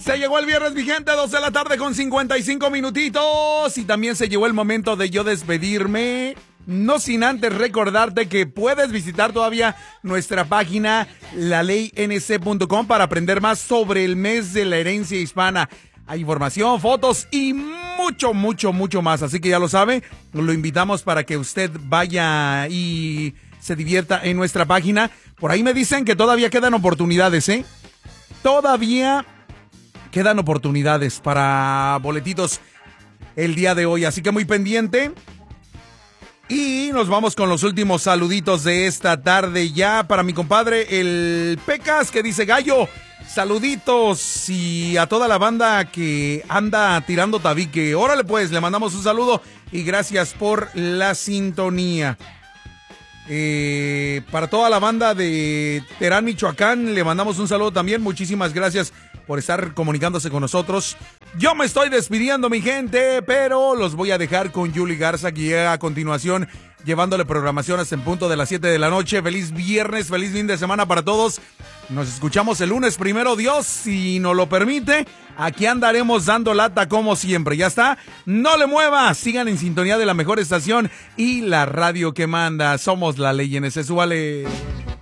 Se llegó el viernes, mi gente, 2 de la tarde con 55 minutitos. Y también se llegó el momento de yo despedirme. No sin antes recordarte que puedes visitar todavía nuestra página laley.nc.com para aprender más sobre el mes de la herencia hispana. Hay información, fotos y mucho, mucho, mucho más. Así que ya lo sabe, lo invitamos para que usted vaya y se divierta en nuestra página. Por ahí me dicen que todavía quedan oportunidades, ¿eh? Todavía quedan oportunidades para boletitos el día de hoy. Así que muy pendiente. Y nos vamos con los últimos saluditos de esta tarde ya para mi compadre el Pecas, que dice: Gallo, saluditos, y a toda la banda que anda tirando tabique. Órale pues, le mandamos un saludo y gracias por la sintonía. Para toda la banda de Terán, Michoacán, le mandamos un saludo también. Muchísimas gracias por estar comunicándose con nosotros. Yo me estoy despidiendo, mi gente, pero los voy a dejar con Yuli Garza, que llega a continuación llevándole programación hasta en punto de las 7 de la noche. Feliz viernes, feliz fin de semana para todos. Nos escuchamos el lunes, primero Dios, si nos lo permite. Aquí andaremos dando lata como siempre. Ya está, no le mueva, sigan en sintonía de la mejor estación y la radio que manda. Somos la ley en ese, súbale.